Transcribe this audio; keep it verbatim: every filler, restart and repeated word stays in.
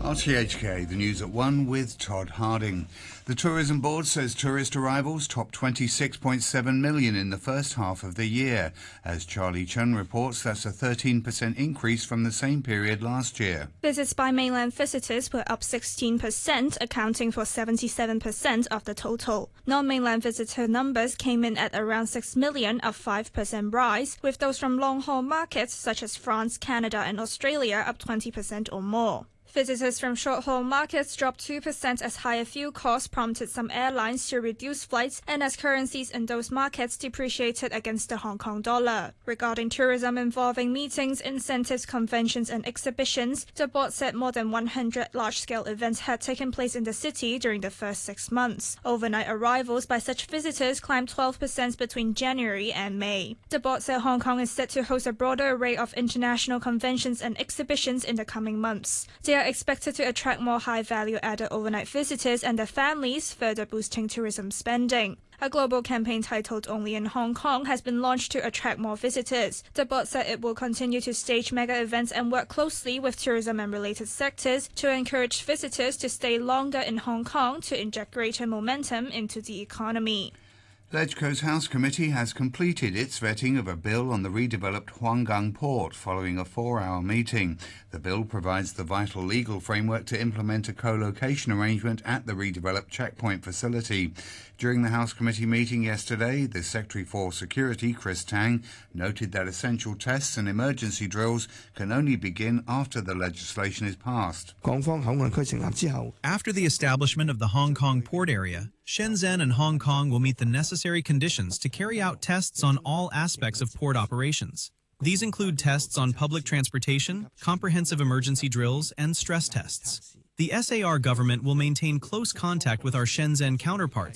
R T H K, the news at one with Todd Harding. The Tourism Board says tourist arrivals topped twenty-six point seven million in the first half of the year. As Charlie Chen reports, that's a thirteen percent increase from the same period last year. Visits by mainland visitors were up sixteen percent, accounting for seventy-seven percent of the total. Non-mainland visitor numbers came in at around six million, a five percent rise, with those from long-haul markets such as France, Canada and Australia up twenty percent or more. Visitors from short-haul markets dropped two percent as higher fuel costs prompted some airlines to reduce flights and as currencies in those markets depreciated against the Hong Kong dollar. Regarding tourism involving meetings, incentives, conventions and exhibitions, the board said more than one hundred large-scale events had taken place in the city during the first six months. Overnight arrivals by such visitors climbed twelve percent between January and May. The board said Hong Kong is set to host a broader array of international conventions and exhibitions in the coming months. They are expected to attract more high-value added overnight visitors and their families, further boosting tourism spending. A global campaign titled Only in Hong Kong has been launched to attract more visitors. The board said it will continue to stage mega events and work closely with tourism and related sectors to encourage visitors to stay longer in Hong Kong to inject greater momentum into the economy. LegCo's House Committee has completed its vetting of a bill on the redeveloped Huanggang port following a four-hour meeting. The bill provides the vital legal framework to implement a co-location arrangement at the redeveloped checkpoint facility. During the House Committee meeting yesterday, the Secretary for Security, Chris Tang, noted that essential tests and emergency drills can only begin after the legislation is passed. After the establishment of the Hong Kong port area, Shenzhen and Hong Kong will meet the necessary conditions to carry out tests on all aspects of port operations. These include tests on public transportation, comprehensive emergency drills, and stress tests. The S A R government will maintain close contact with our Shenzhen counterparts